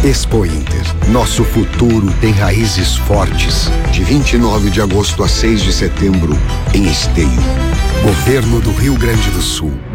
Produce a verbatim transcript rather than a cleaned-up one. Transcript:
Expo Inter. Nosso futuro tem raízes fortes. De vinte e nove de agosto a seis de setembro, em Esteio. Governo do Rio Grande do Sul.